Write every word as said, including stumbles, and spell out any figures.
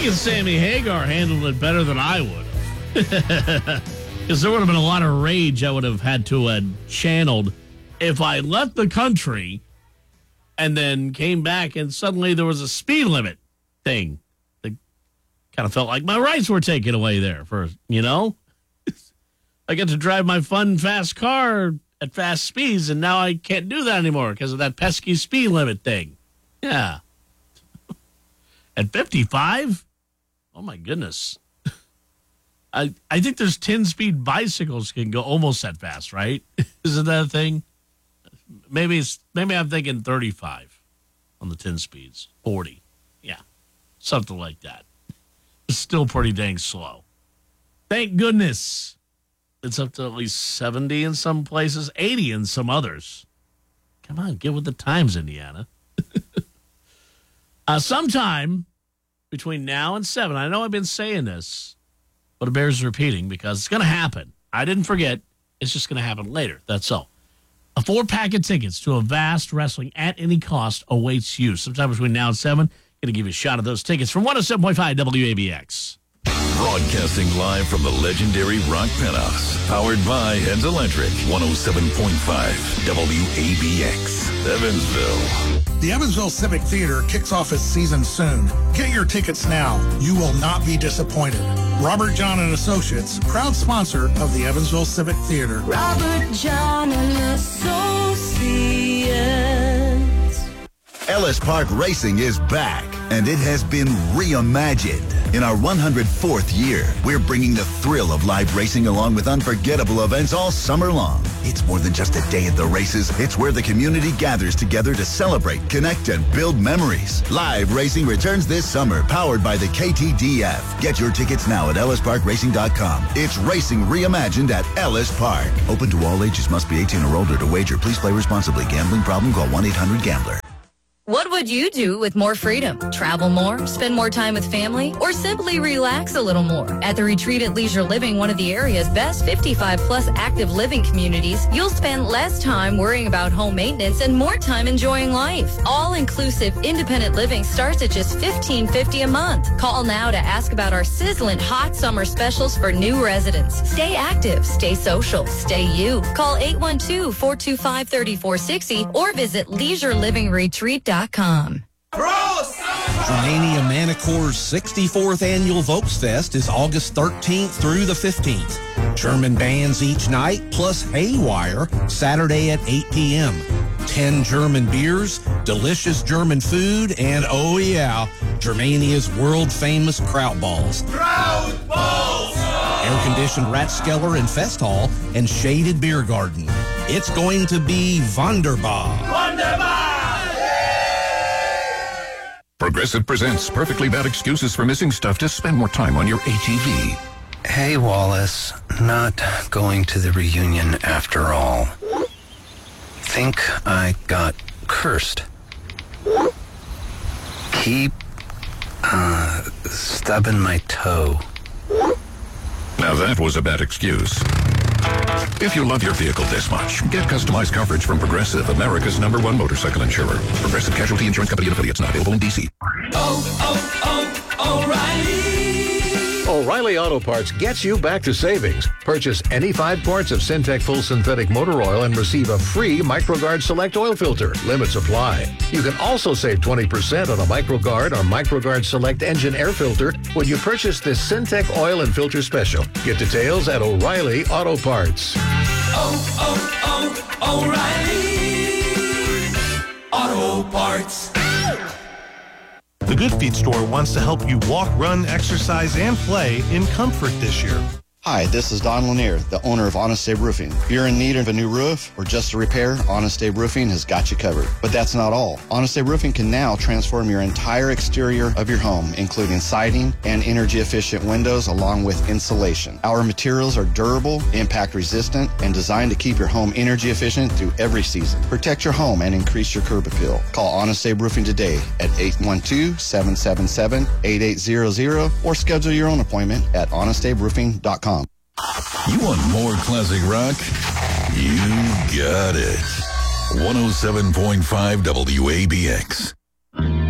thinking Sammy Hagar handled it better than I would. Because there would have been a lot of rage I would have had to have channeled if I left the country and then came back and suddenly there was a speed limit thing. That kind of felt like my rights were taken away there for, you know? I get to drive my fun, fast car at fast speeds, and now I can't do that anymore because of that pesky speed limit thing. Yeah. At fifty-five? Oh, my goodness. I I think there's ten-speed bicycles can go almost that fast, right? Isn't that a thing? Maybe it's maybe I'm thinking thirty-five on the ten speeds. forty. Yeah. Something like that. It's still pretty dang slow. Thank goodness. It's up to at least seventy in some places, eighty in some others. Come on, get with the times, Indiana. uh, sometime between now and seven, I know I've been saying this, but it bears repeating because it's going to happen. I didn't forget. It's just going to happen later. That's all. A four-pack of tickets to a vast wrestling at any cost awaits you. Sometime between now and seven, going to give you a shot of those tickets from one oh seven point five W A B X. Broadcasting live from the legendary Rock Penthouse. Powered by Heads Electric. one oh seven point five W A B X. Evansville. The Evansville Civic Theater kicks off its season soon. Get your tickets now. You will not be disappointed. Robert John and Associates, proud sponsor of the Evansville Civic Theater. Robert John and Associates. Ellis Park Racing is back, and it has been reimagined. In our one hundred fourth year, we're bringing the thrill of live racing along with unforgettable events all summer long. It's more than just a day at the races. It's where the community gathers together to celebrate, connect, and build memories. Live racing returns this summer, powered by the K T D F. Get your tickets now at ellis park racing dot com. It's racing reimagined at Ellis Park. Open to all ages. Must be eighteen or older to wager. Please play responsibly. Gambling problem? Call one eight hundred gambler. What would you do with more freedom? Travel more, spend more time with family, or simply relax a little more? At the Retreat at Leisure Living, one of the area's best fifty-five plus active living communities, you'll spend less time worrying about home maintenance and more time enjoying life. All-inclusive independent living starts at just fifteen fifty a month. Call now to ask about our sizzling hot summer specials for new residents. Stay active, stay social, stay you. Call eight one two, four two five, three four six zero or visit leisure living retreat dot com. Germania Manicore's sixty-fourth Annual Volksfest is August thirteenth through the fifteenth. German bands each night, plus Haywire, Saturday at eight p.m. Ten German beers, delicious German food, and oh yeah, Germania's world-famous Kraut Balls. Kraut Balls! Air-conditioned Ratskeller and Fest Hall, and shaded beer garden. It's going to be wunderbar. Wunderbar! Progressive presents Perfectly Bad Excuses for Missing Stuff to spend more time on your A T V. Hey, Wallace. Not going to the reunion after all. Think I got cursed. Keep, uh, stubbing my toe. Now that was a bad excuse. If you love your vehicle this much, get customized coverage from Progressive, America's number one motorcycle insurer. Progressive Casualty Insurance Company and affiliates, not available in D C. Oh, oh, oh, O'Reilly! O'Reilly Auto Parts gets you back to savings. Purchase any five quarts of Syntec Full Synthetic Motor Oil and receive a free MicroGuard Select Oil Filter. Limits apply. You can also save twenty percent on a MicroGuard or MicroGuard Select Engine Air Filter when you purchase this Syntec Oil and Filter Special. Get details at O'Reilly Auto Parts. Oh, oh, oh, O'Reilly Auto Parts. The Good Feet store wants to help you walk, run, exercise, and play in comfort this year. Hi, this is Don Lanier, the owner of Honest Abe Roofing. If you're in need of a new roof or just a repair, Honest Abe Roofing has got you covered. But that's not all. Honest Abe Roofing can now transform your entire exterior of your home, including siding and energy-efficient windows along with insulation. Our materials are durable, impact-resistant, and designed to keep your home energy-efficient through every season. Protect your home and increase your curb appeal. Call Honest Abe Roofing today at eight one two, seven seven seven, eight eight zero zero or schedule your own appointment at honest abe roofing dot com. You want more classic rock? You got it. one oh seven point five W A B X.